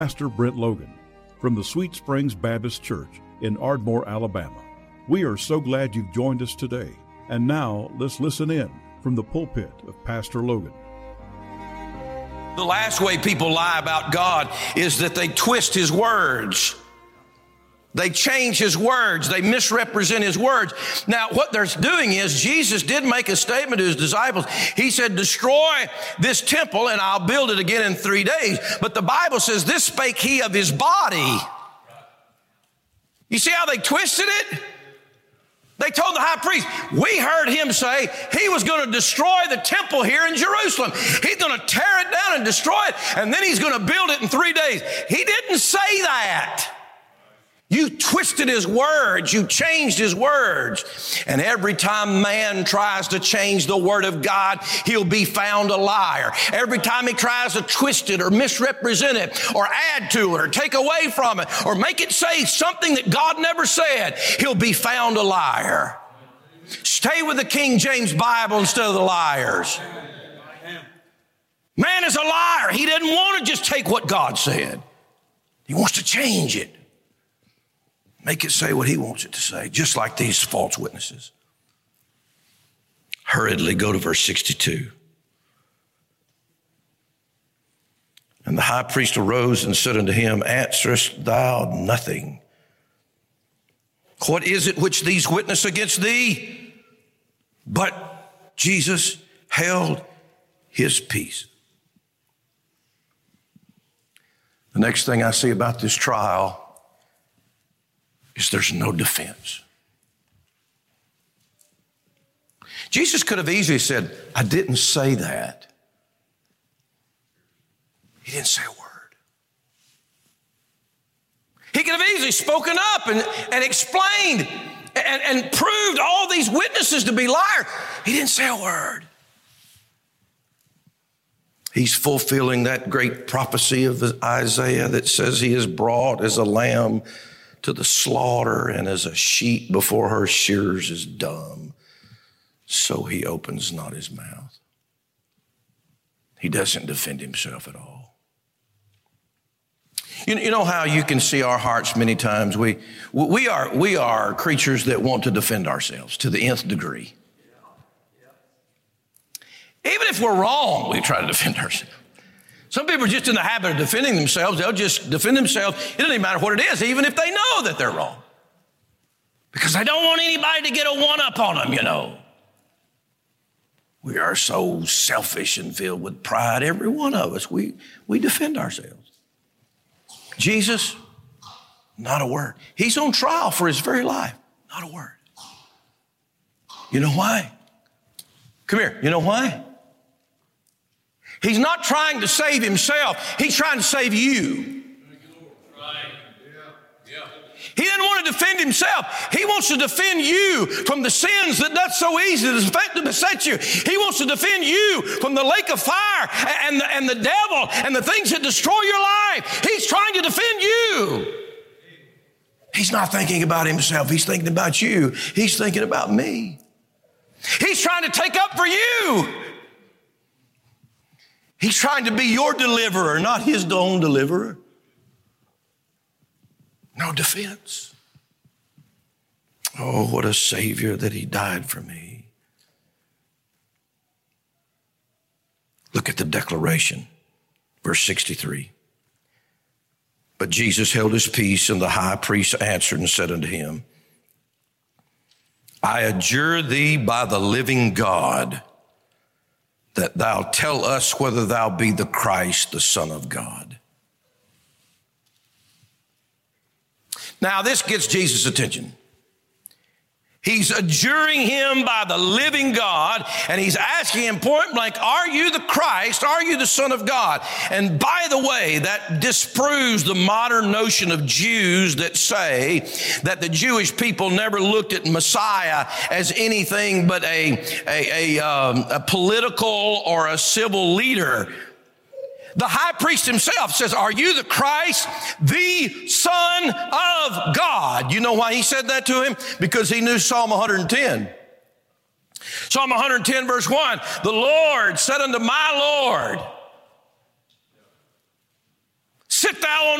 Pastor Brent Logan from the Sweet Springs Baptist Church in Ardmore, Alabama. We are so glad you've joined us today. And now let's listen in from the pulpit of Pastor Logan. The last way people lie about God is that they twist His words. They change His words. They misrepresent His words. Now, what they're doing is, Jesus did make a statement to His disciples. He said, destroy this temple and I'll build it again in 3 days. But the Bible says, this spake He of His body. You see how they twisted it? They told the high priest, we heard him say he was going to destroy the temple here in Jerusalem. He's going to tear it down and destroy it, and then He's going to build it in 3 days. He didn't say that. You twisted His words. You changed His words. And every time man tries to change the Word of God, he'll be found a liar. Every time he tries to twist it or misrepresent it or add to it or take away from it or make it say something that God never said, he'll be found a liar. Stay with the King James Bible instead of the liars. Man is a liar. He didn't want to just take what God said. He wants to change it. Make it say what he wants it to say, just like these false witnesses. Hurriedly go to verse 62. And the high priest arose and said unto him, answerest thou nothing? What is it which these witness against thee? But Jesus held his peace. The next thing I see about this trial is there's no defense. Jesus could have easily said, I didn't say that. He didn't say a word. He could have easily spoken up and explained and proved all these witnesses to be liars. He didn't say a word. He's fulfilling that great prophecy of Isaiah that says He is brought as a lamb to the slaughter, and as a sheep before her shearers is dumb, so He opens not His mouth. He doesn't defend Himself at all. You know how you can see our hearts many times. We are creatures that want to defend ourselves to the nth degree. Even if we're wrong, we try to defend ourselves. Some people are just in the habit of defending themselves. They'll just defend themselves. It doesn't even matter what it is, even if they know that they're wrong. Because they don't want anybody to get a one-up on them, you know. We are so selfish and filled with pride. Every one of us, we defend ourselves. Jesus, not a word. He's on trial for His very life. Not a word. You know why? Come here. You know why? He's not trying to save Himself. He's trying to save you. He doesn't want to defend Himself. He wants to defend you from the sins that does so easy to beset you. He wants to defend you from the lake of fire and the devil and the things that destroy your life. He's trying to defend you. He's not thinking about Himself. He's thinking about you. He's thinking about me. He's trying to take up for you. He's trying to be your deliverer, not His own deliverer. No defense. Oh, what a Savior that He died for me. Look at the declaration, verse 63. But Jesus held His peace, and the high priest answered and said unto Him, I adjure thee by the living God, that thou tell us whether thou be the Christ, the Son of God. Now, this gets Jesus' attention. He's adjuring Him by the living God, and He's asking Him point blank, are you the Christ? Are you the Son of God? And by the way, that disproves the modern notion of Jews that say that the Jewish people never looked at Messiah as anything but a political or a civil leader. The high priest himself says, are you the Christ, the Son of God? You know why he said that to him? Because he knew Psalm 110. Psalm 110 verse 1, the Lord said unto my Lord, Sit thou on